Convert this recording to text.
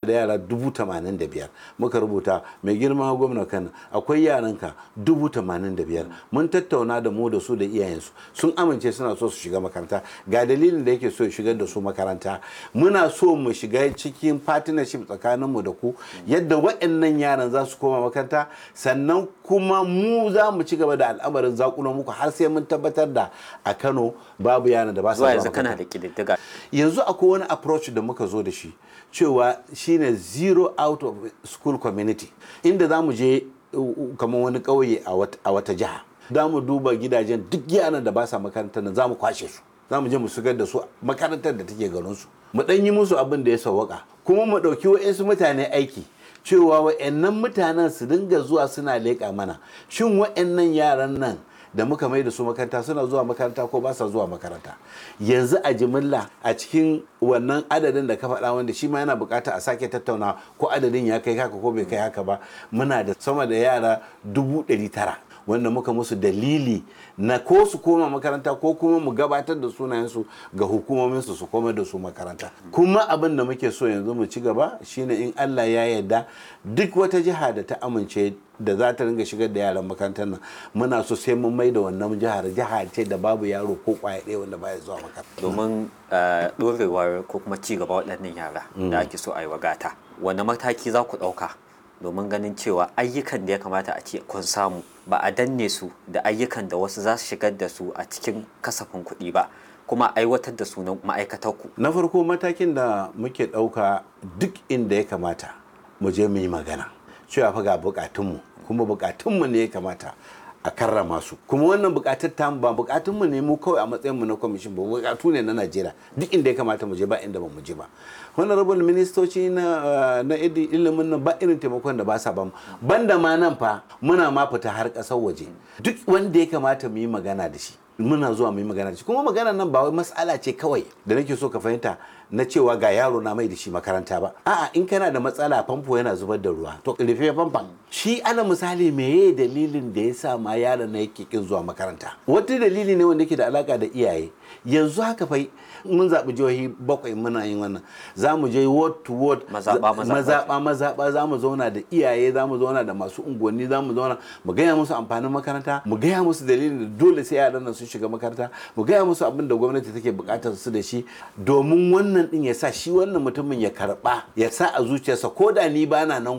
da yara 85,000 muka rubuta mai girma gwamna Kano akwai yaranka 85,000 mun tattauna da mu da su da iyayensu sun amince suna so su shiga makaranta ga dalilin da yake so ya shigar da su makaranta muna so mu shiga cikin partnership tsakaninmu da ku yadda waɗannan yaran za su koma makaranta sannan kuma mu za mu ci gaba da al'amarin zakulo muku har sai mun tabbatar da a Kano babu yaran da ba su zuwa yanzu kana da kididdiga yanzu akwai wani approach da muka zo da shi cewa shine zero out of school community inda za mu je kamar wani ƙauye a wata jiha za mu duba gidajen duk yaran da ba sa makarantar nan za mu kwashe su za mu je mu shigar da su makarantar da take garinsu mu ɗan yi musu abin da ya sawwaka kuma mu ɗauki wa'insu mutane aiki cewa wa'annan mutanen su dinga zuwa suna leƙa mana shin wa'annan yaran nan da muka mai da su makaranta suna zuwa makaranta ko ba sa zuwa makaranta yanzu a jimilla a cikin wannan adadin da ka faɗa wanda shi ma yana bukata a sake tattauna ko adadin ya kai haka ko bai kai haka ba muna da sama da yara 900,000 wanda muka musu dalili na ko su koma makaranta ko kuma mu gabatar da sunayensu ga hukumominsu su koma da su makaranta kuma abin da muke so yanzu mu ci gaba shine in Allah ya yarda duk wata jiha da ta amince da za ta ringa shigar da yaran makarantar nan muna so sai mun mai da wannan jiha ce da babu yaro ko kwaya ɗaya wanda baya zuwa makaranta domin ɗorewar ko kuma ci gaba waɗannan yara da ake so a yi wagata wani mataki za ku ɗauka domin ganin cewa ayyukan da ya kamata a ce kun samu ba a danne su da ayyukan da wasu za su shigar da su a cikin kasafin kuɗi ba kuma aiwatar da su na ma'aikatarku. Na farko matakin da muke ɗauka duk inda ya kamata mu je mu yi magana cewa fa ga bukatunmu kuma bukatunmu ne ya kamata a karrama su kuma wannan bukatar ta ba bukatunmu ne mu kawai a matsayinmu na kwamishin ba bukatu ne na Najeriya duk inda ya kamata mu je ba inda ba mu je ba honorable ministoci na ilimin nan ba irin taimakon da ba sa ba mu banda ma nan fa muna ma fita har kasar waje duk wanda ya kamata mu yi magana da shi muna zuwa mu yi magana da shi kuma magana nan ba wai mas'ala ce kawai da nake so ka fahimta na cewa ga yaro na mai da shi makaranta ba a'a in kana da matsala famfo yana zubar da ruwa to rufe famfon shi ana misali meye dalilin da ya sa ma yaron na yake kin zuwa makaranta wata dalili ne wanda yake da alaka da iyaye yanzu haka fa mun zaɓi jihohi 7 muna yin wannan za mu je ward to ward mazaɓa za mu zauna da iyaye za mu zauna da masu unguwanni za mu zauna mu gaya musu amfanin makaranta mu gaya musu dalilin da dole sai yaran nan sun shiga makaranta mu gaya musu abin da gwamnati take buƙatar su da shi domin wannan din ya sa shi wannan mutumin ya karɓa ya sa a zuciyarsa ko da ni bana nan